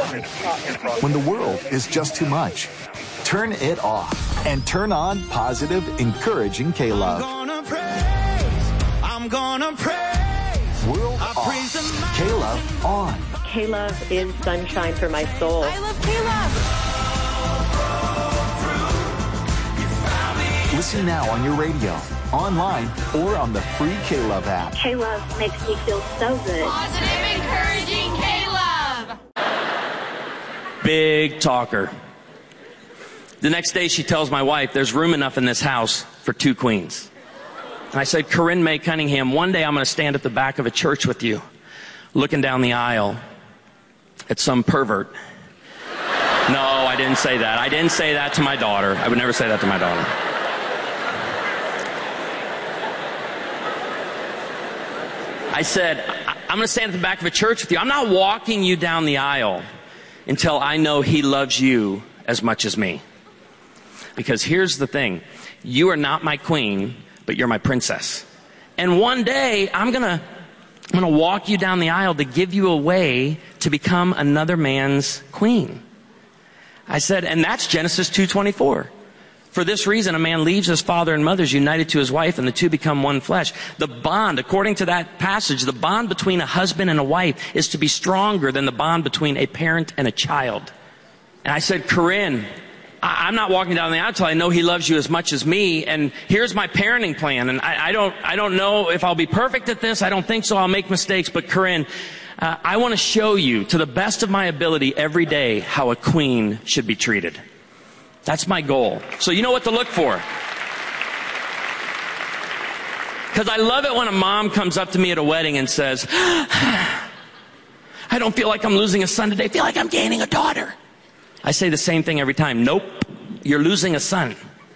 When the world is just too much, turn it off and turn on positive, encouraging K-Love. I'm gonna praise. World off. K-Love on. K-Love is sunshine for my soul. I love K-Love. Listen now on your radio, online, or on the free K-Love app. K-Love makes me feel so good. Positive, encouraging K-Love. Big talker. The next day she tells my wife, there's room enough in this house for 2 queens. And I said, Corinne May Cunningham, one day I'm going to stand at the back of a church with you, looking down the aisle at some pervert. No, I didn't say that. I didn't say that to my daughter. I would never say that to my daughter. I said, I'm going to stand at the back of a church with you. I'm not walking you down the aisle until I know he loves you as much as me. Because here's the thing. You are not my queen, but you're my princess. And one day, I'm going to walk you down the aisle to give you a way to become another man's queen. I said, and that's Genesis 2:24. For this reason, a man leaves his father and mother, is united to his wife, and the two become one flesh. The bond, according to that passage, the bond between a husband and a wife is to be stronger than the bond between a parent and a child. And I said, Corinne, I'm not walking down the aisle until I know he loves you as much as me, and here's my parenting plan. And I don't know if I'll be perfect at this. I don't think so. I'll make mistakes. But Corinne, I want to show you to the best of my ability every day how a queen should be treated. That's my goal. So you know what to look for. Because I love it when a mom comes up to me at a wedding and says, I don't feel like I'm losing a son today. I feel like I'm gaining a daughter. I say the same thing every time. Nope, you're losing a son.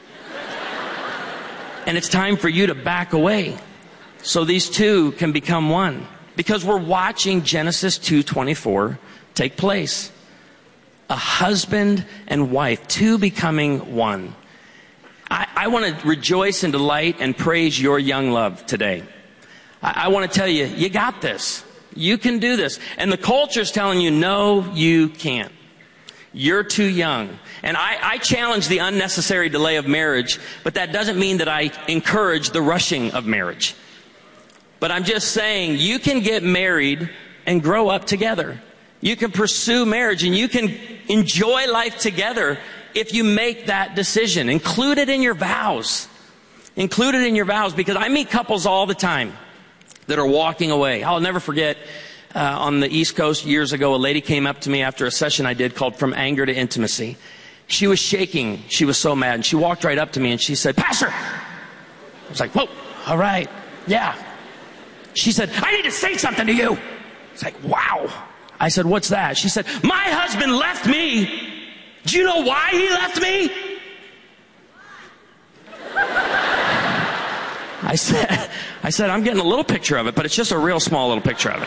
And it's time for you to back away so these two can become one. Because we're watching Genesis 2:24 take place. A husband and wife, two becoming one. I want to rejoice and delight and praise your young love today. I want to tell you, you got this. You can do this. And the culture's telling you, no, you can't. You're too young. And I challenge the unnecessary delay of marriage, but that doesn't mean that I encourage the rushing of marriage. But I'm just saying, you can get married and grow up together. You can pursue marriage and you can enjoy life together if you make that decision. Include it in your vows. Include it in your vows, because I meet couples all the time that are walking away. I'll never forget, on the East Coast years ago, a lady came up to me after a session I did called From Anger to Intimacy. She was shaking. She was so mad. And she walked right up to me and she said, Pastor. I was like, whoa, all right, yeah. She said, I need to say something to you. It's like, wow. I said, what's that? She said, my husband left me. Do you know why he left me? I said, I'm getting a little picture of it, but it's just a real small little picture of it.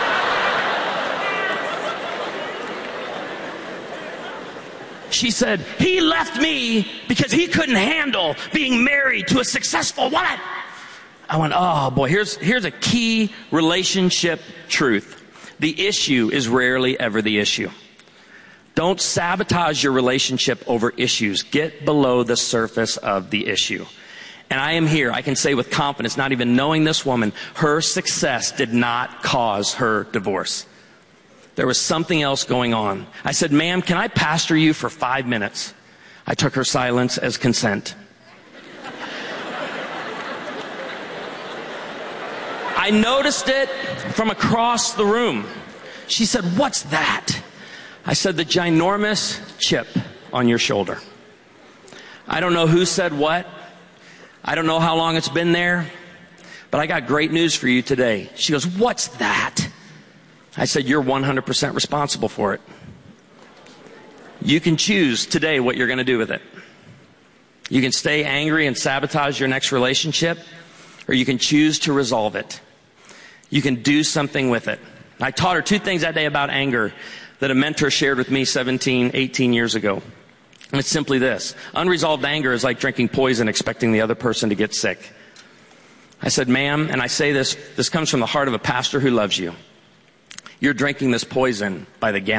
She said, he left me because he couldn't handle being married to a successful woman. I went, oh boy, here's a key relationship truth. The issue is rarely ever the issue. Don't sabotage your relationship over issues. Get below the surface of the issue. And I am here, I can say with confidence, not even knowing this woman, her success did not cause her divorce. There was something else going on. I said, ma'am, can I pastor you for 5 minutes? I took her silence as consent. I noticed it from across the room. She said, what's that? I said, the ginormous chip on your shoulder. I don't know who said what. I don't know how long it's been there, but I got great news for you today. She goes, what's that? I said, you're 100% responsible for it. You can choose today what you're going to do with it. You can stay angry and sabotage your next relationship, or you can choose to resolve it. You can do something with it. I taught her 2 things that day about anger that a mentor shared with me 17, 18 years ago. And it's simply this. Unresolved anger is like drinking poison expecting the other person to get sick. I said, ma'am, and I say this comes from the heart of a pastor who loves you. You're drinking this poison by the gallon.